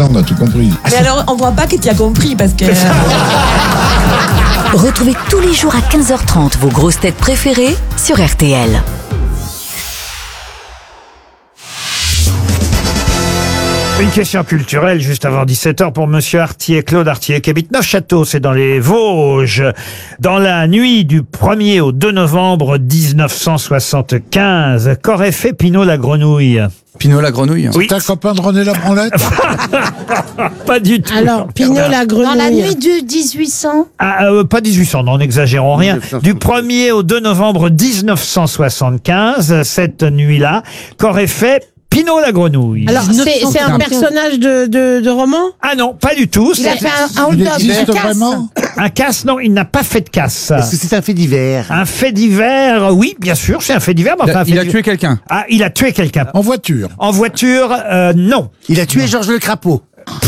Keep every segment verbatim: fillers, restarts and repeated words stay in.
on a tout compris. Mais alors, on voit pas que tu as compris parce que... Retrouvez tous les jours à quinze heures trente vos grosses têtes préférées sur R T L. Une question culturelle juste avant dix-sept heures pour Monsieur Artier, Claude Artier, qui habite Neufchâteau, c'est dans les Vosges. Dans la nuit du premier au deux novembre dix-neuf cent soixante-quinze, qu'aurait fait Pinot la grenouille? Pinot la grenouille. Oui. C'est un copain de René Labranlette? Pas du tout. Alors, Pinot la grenouille. Dans la nuit du dix-huit cents. Ah, euh, pas dix-huit cents, non, n'exagérons rien. Du premier au deux novembre dix-neuf cent soixante-quinze, cette nuit-là, qu'aurait fait Pinot la grenouille? Alors, c'est c'est un personnage de, de, de roman? Ah non, pas du tout. Il a C'est fait un, un Il hold-up, existe une casse. vraiment? un casse, non, il n'a pas fait de casse. Est-ce que c'est un fait divers? Un fait divers, oui, bien sûr, c'est un fait divers. Mais Il enfin, a, un fait il a divers- tué quelqu'un. Ah, il a tué quelqu'un. En voiture. En voiture, euh, non. Il a tué Georges Le Crapaud.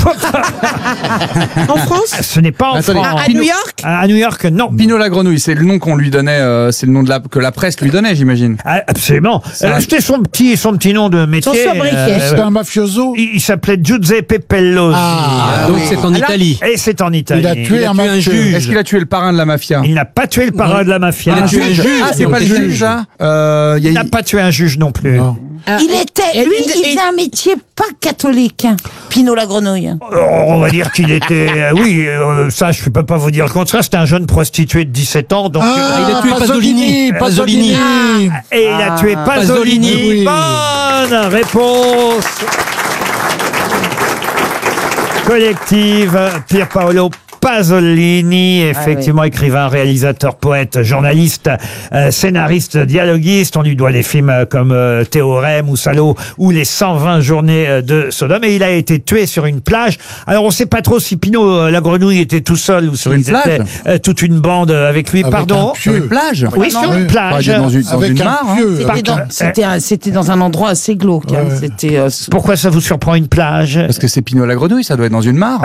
En France? Ce n'est pas en Attendez. France. À, à New York? À à New York, non. Pinot la grenouille, c'est le nom qu'on lui donnait, euh, c'est le nom de la, que la presse lui donnait, j'imagine. Ah, absolument. C'est Euh, un- C'était son petit, son petit nom de métier. Son sobriquet. C'est un mafioso? il il s'appelait Giuseppe Pellosi. Ah, Donc c'est en Italie. Et c'est en Italie. il a tué un mafieux. juge. Est-ce qu'il a tué le parrain de la mafia? Il n'a pas tué le parrain de la mafia. Il a tué un juge. Ah, c'est pas le Donc, juge, ça euh, il y Il a- n'a pas tué un juge non plus. Non. Ah, Il était, et- lui, et- il faisait un métier pas catholique. hein. Pinot la grenouille. Oh, on va dire qu'il était... euh, oui, euh, ça, je ne peux pas vous dire le contraire. C'était un jeune prostitué de dix-sept ans. Donc, Ah, il a tué Pasolini. Pasolini. Pasolini. et il a tué Pasolini. Pasolini, oui. Bonne réponse collective. Pier Paolo Pasolini, effectivement écrivain, réalisateur, poète, journaliste, euh, scénariste, dialoguiste. On lui doit des films euh, comme euh, Théorème ou Salaud ou Les cent vingt journées euh, de Sodome. Et il a été tué sur une plage. Alors on ne sait pas trop si Pinot euh, la grenouille était tout seul ou Sur s'il une plage était euh, toute une bande euh, avec lui. Avec Pardon. un Sur pieu. une plage? Oui, sur Oui. une plage. Pas dans une, dans Avec une un mare, hein. pieu. C'était dans, c'était un- c'était dans un endroit assez glauque. hein. Ouais. C'était. euh, Pourquoi ça vous surprend une plage? Parce que c'est Pinot la grenouille, ça doit être dans une mare.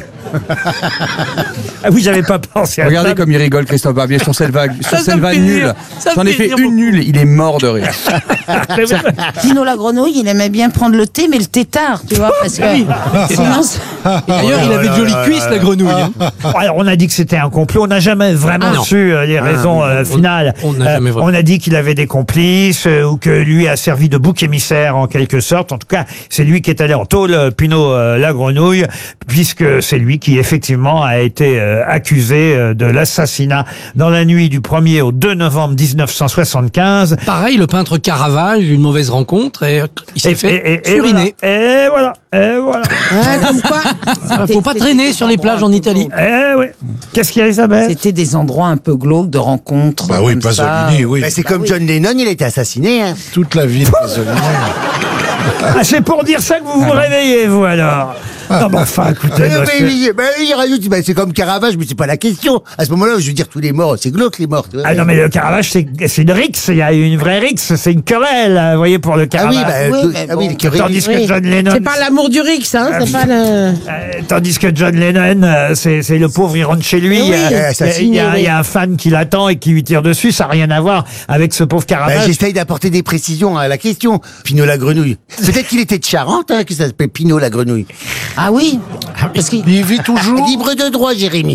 Ah oui, j'avais pas pensé à Regardez ça. comme il rigole, Christophe Barbier, sur cette vague, sur ça cette me vanne fait nulle. rire. Ça me J'en ai fait fait rire une nulle, il est mort de rire. Pinot la grenouille, il aimait bien prendre le thé, mais le thé tard, tu vois, parce que sinon, c'est- Et d'ailleurs, il avait de jolies cuisses, la grenouille. hein. Alors, on a dit que c'était un complot. On n'a jamais vraiment Ah non. su euh, les raisons euh, finales. on n'a jamais vraiment. on a dit qu'il avait des complices euh, ou que lui a servi de bouc émissaire en quelque sorte. En tout cas, c'est lui qui est allé en tôle, euh, Pinot euh, la grenouille, puisque c'est lui qui effectivement a été euh, accusé euh, de l'assassinat dans la nuit du premier au deux novembre dix-neuf cent soixante-quinze. Pareil, le peintre Caravage, une mauvaise rencontre, et il s'est fait suriner. Et voilà. Et voilà. Ouais, comme quoi? Faut pas traîner sur les plages en Italie. Eh oui. Qu'est-ce qu'il y a, Isabelle? c'était des endroits un peu glauques de rencontres. Bah oui, comme ça. Pasolini, oui. Bah, c'est comme John Lennon, il a été assassiné. Hein. Toute la vie de Pasolini. Ah, c'est pour dire ça que vous vous réveillez, vous, alors. Non, mais enfin, écoutez, Euh, monsieur. mais, mais, bah, il rajoute, bah, c'est comme Caravage, mais c'est pas la question. À ce moment-là, je veux dire, tous les morts, c'est glauque les morts. tu vois. Ah non, mais le Caravage, c'est c'est une rixe, il y a une vraie rixe, c'est une querelle, vous voyez, pour le Ah oui, Caravage. bah, Oui, tout- mais ah oui, bon. les curés. Tandis que Oui. John Lennon... C'est pas l'amour du Rix, hein? C'est pas le. Euh, tandis que John Lennon, euh, c'est c'est le pauvre, il rentre chez lui, Oui, euh, assassiné, il y, a- oui. il y a un fan qui l'attend et qui lui tire dessus, ça n'a rien à voir avec ce pauvre Bah, Caravage. j'essaye d'apporter des précisions à la question. Pinot la grenouille. Peut-être qu'il était de Charente, hein, que ça s'appelle Pinot la grenouille. Ah oui, parce qu'il Il vit toujours? Libre de droit, Jérémy.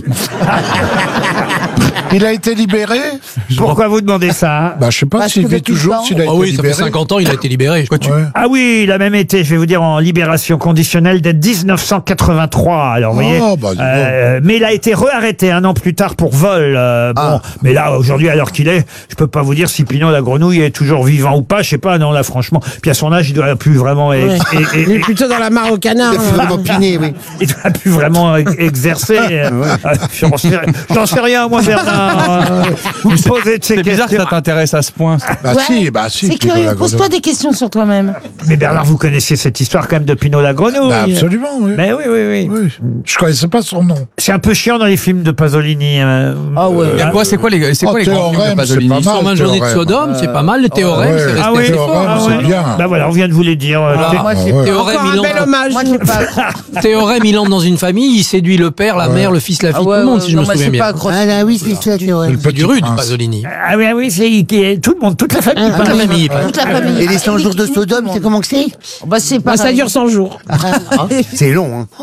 Il a été libéré? Pourquoi vous demandez ça? Bah, je sais pas Parce s'il que vit depuis le toujours, temps- s'il a Ah été oui, ça fait libéré. cinquante ans, il a été libéré. Quoi, tu... Ouais. Ah oui, il a même été, je vais vous dire, en libération conditionnelle dès dix-neuf cent quatre-vingt-trois. Alors, vous voyez, Oh, bah, dis donc. euh, mais il a été réarrêté un an plus tard pour vol. euh, bon, Ah. mais là, aujourd'hui, alors qu'il est, je peux pas vous dire si Pinot la grenouille est toujours vivant ou pas. Je sais pas, non, là, franchement. Puis à son âge, il doit plus vraiment, Ouais. ex- et- et- Il est plutôt dans la mare au canard. Il a hein. vraiment piné, oui. il doit plus vraiment ex- exercer. euh, euh, J'en sais, j'en sais rien, moi, Bernard. Euh, Vous me posez de ces C'est bizarre que questions. ça t'intéresse à ce point. Bah Ouais. si, bah si. c'est Pinot curieux. la Pose-toi grenouille. des questions sur toi-même. Mais Bernard, vous connaissiez cette histoire quand même de Pinot la grenouille. Bah absolument, oui. Mais oui, oui, oui. Oui. Je connaissais pas son nom. C'est un peu chiant dans les films de Pasolini. euh, Ah ouais. Il y a quoi, c'est quoi les, c'est Oh, quoi les grands films de Théorème, Pasolini? c'est pas mal. cent vingt journées de Théorème. Sodome, c'est pas mal. Le théorème, ouais. c'est resté Ah oui, assez fort. Théorème, hein. c'est bien. Bah voilà, on vient de vous les dire. euh, Voilà. Thé- Moi, Ah j'ai ouais. Théorème, Encore il un bel entre, hommage. Moi, j'ai pas. Théorème, il entre dans une famille, il séduit le père, la mère, le fils, la fille, Ah tout ouais, le monde, ouais, si je non, me moi, souviens c'est pas bien. accroché. Ah, là, oui, c'est ça, Théorème. Le C'est du petit rude, prince. Pasolini. Ah oui, ah oui, c'est qui est- tout le monde, toute la famille. Toute la famille. Toute la famille. Et les cent jours de Sodome, c'est comment que c'est? Bah, c'est Bah, pas ça dure cent jours. C'est long, hein.